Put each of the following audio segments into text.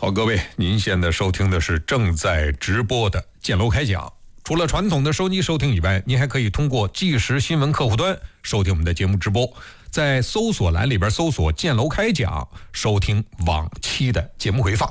好，各位，您现在收听的是正在直播的建楼开讲。除了传统的收机收听以外，您还可以通过即时新闻客户端收听我们的节目直播，在搜索栏里边搜索建楼开讲，收听往期的节目回放。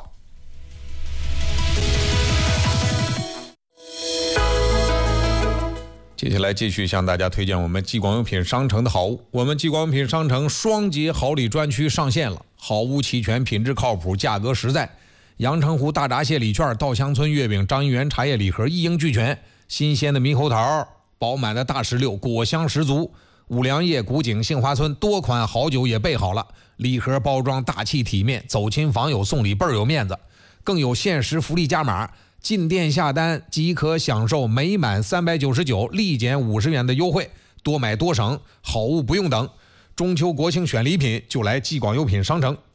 接下来继续向大家推荐我们激光用品商城的好物。我们激光用品商城双节好礼专区上线了，好物齐全，品质靠谱，价格实在。阳澄湖大闸蟹礼券、稻香村月饼、张一元茶叶礼盒一应俱全，新鲜的猕猴桃，饱满的大石榴，果香十足。五粮液、古井、杏花村多款好酒也备好了，礼盒包装大气体面，走亲访友送礼倍儿有面子。更有限时福利加码，进店下单即可享受每满399立减50元的优惠，多买多省，好物不用等。中秋国庆选礼品就来激光优品商城。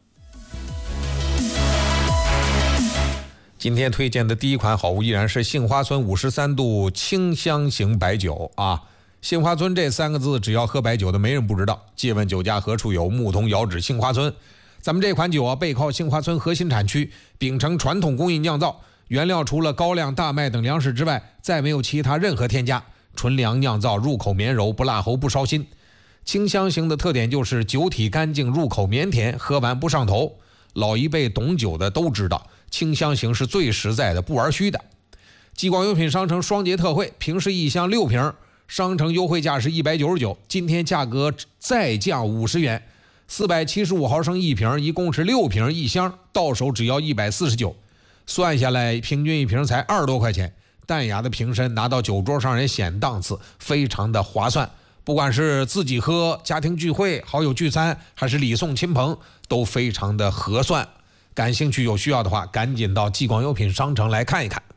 今天推荐的第一款好物依然是杏花村53度清香型白酒啊。杏花村这3个字，只要喝白酒的没人不知道。借问酒家何处有，牧童遥指杏花村。咱们这款酒啊，背靠杏花村核心产区，秉承传统工艺酿造，原料除了高粱、大麦等粮食之外，再没有其他任何添加，纯粮酿造，入口绵柔，不辣喉，不烧心。清香型的特点就是酒体干净，入口绵甜，喝完不上头。老一辈懂酒的都知道，清香型是最实在的，不玩虚的。激光用品商城双节特惠，平时1箱6瓶，商城优惠价是199，今天价格再降50元，475毫升一瓶，一共是6瓶一箱，到手只要149，算下来平均一瓶才20多块钱，淡雅的瓶身拿到酒桌上人显档次，非常的划算。不管是自己喝、家庭聚会、好友聚餐，还是礼送亲朋，都非常的合算。感兴趣有需要的话，赶紧到激光优品商城来看一看。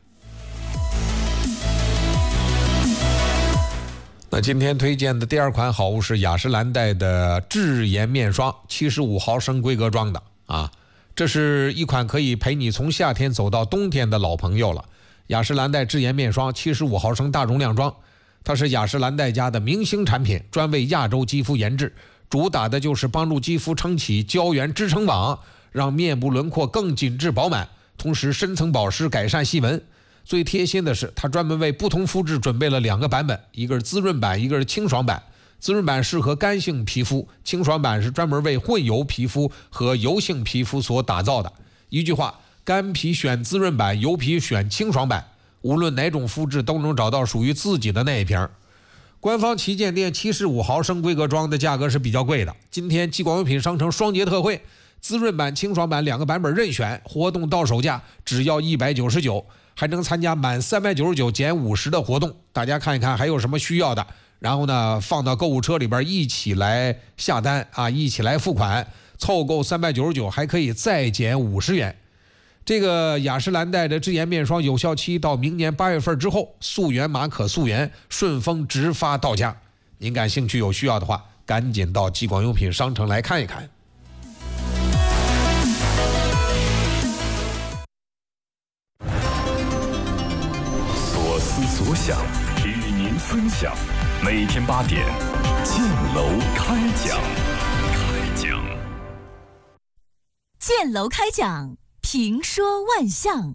那今天推荐的第二款好物是雅诗兰黛的智颜面霜，75毫升规格装的啊。这是一款可以陪你从夏天走到冬天的老朋友了。雅诗兰黛智颜面霜75毫升大容量装，它是雅诗兰黛家的明星产品，专为亚洲肌肤研制，主打的就是帮助肌肤撑起胶原支撑网，让面部轮廓更紧致饱满，同时深层保湿，改善细纹。最贴心的是，它专门为不同肤质准备了2个版本，一个是滋润版，一个是清爽版。滋润版适合干性皮肤，清爽版是专门为混油皮肤和油性皮肤所打造的。一句话，干皮选滋润版，油皮选清爽版，无论哪种肤质都能找到属于自己的那一瓶。官方旗舰店75毫升规格装的价格是比较贵的，今天激光用品商城双节特惠，滋润版、清爽版2个版本任选，活动到手价只要199，还能参加满399减50的活动。大家看一看还有什么需要的，然后呢放到购物车里边一起来下单啊，一起来付款，凑够399还可以再减50元。这个雅诗兰黛的智颜面霜有效期到明年8月份之后，溯源码可溯源，顺丰直发到家。您感兴趣有需要的话，赶紧到激光用品商城来看一看。 所思所想与您分享，每天8点，建楼开讲。 建楼开讲，评说万象。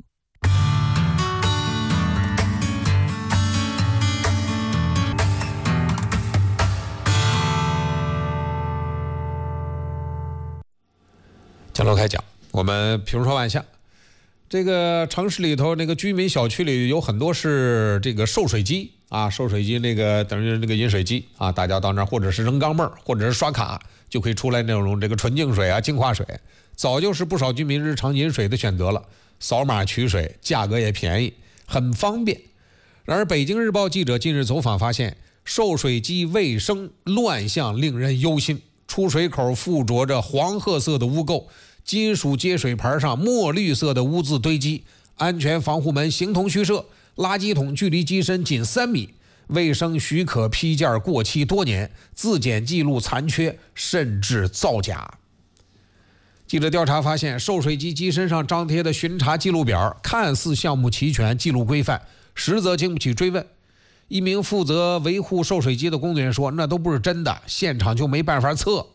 建楼开讲，我们评说万象。这个城市里头那个居民小区里有很多是这个售水机啊，售水机那个等于那个饮水机啊，大家到那儿或者是扔钢镚儿，或者是刷卡就可以出来那种这个纯净水啊、净化水，早就是不少居民日常饮水的选择了。扫码取水，价格也便宜，很方便。然而，北京日报记者近日走访发现，售水机卫生乱象令人忧心。出水口附着着黄褐色的污垢，金属接水盘上墨绿色的污渍堆积，安全防护门形同虚设，垃圾桶距离机身仅3米，卫生许可批件过期多年，自检记录残缺，甚至造假。记者调查发现，售水机机身上张贴的巡查记录表看似项目齐全，记录规范，实则经不起追问。一名负责维护售水机的工作人员说，那都不是真的，现场就没办法测。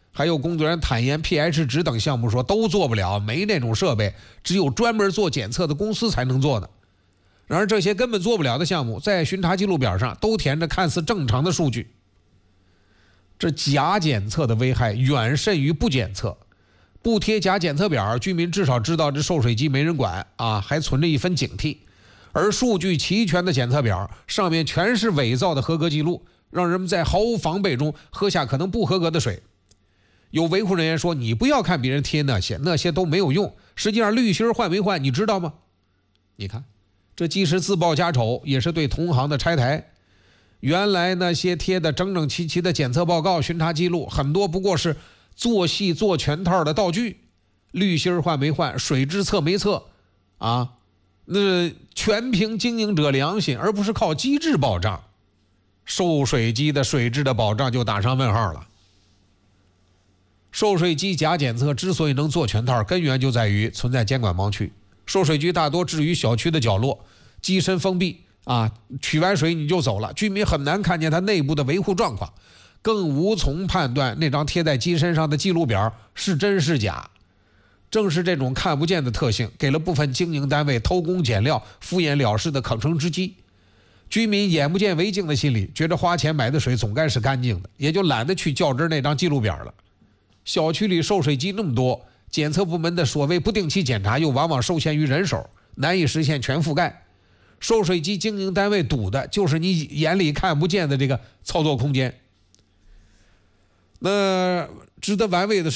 还有工作人员坦言 pH 值等项目说都做不了，没那种设备，只有专门做检测的公司才能做的。然而这些根本做不了的项目，在巡查记录表上都填着看似正常的数据。这假检测的危害远甚于不检测。不贴假检测表，居民至少知道这受水机没人管啊，还存着一分警惕。而数据齐全的检测表上面全是伪造的合格记录，让人们在毫无防备中喝下可能不合格的水。有维护人员说，你不要看别人贴那些都没有用，实际上滤芯换没换你知道吗？你看，这既是自曝家丑，也是对同行的拆台。原来那些贴的整整齐齐的检测报告、巡查记录，很多不过是做戏做全套的道具，滤芯换没换，水质测没测啊，那全凭经营者良心，而不是靠机制保障。受水机的水质的保障就打上问号了。受水机假检测之所以能做全套，根源就在于存在监管盲区。受水机大多置于小区的角落，机身封闭啊，取完水你就走了，居民很难看见它内部的维护状况，更无从判断那张贴在机身上的记录表是真是假。正是这种看不见的特性，给了部分经营单位偷工减料、敷衍了事的可乘之机。居民眼不见为净的心理，觉得花钱买的水总该是干净的，也就懒得去较真那张记录表了。小区里受水机那么多，检测部门的所谓不定期检查又往往受限于人手，难以实现全覆盖。受水机经营单位堵的就是你眼里看不见的这个操作空间。那值得玩味的是，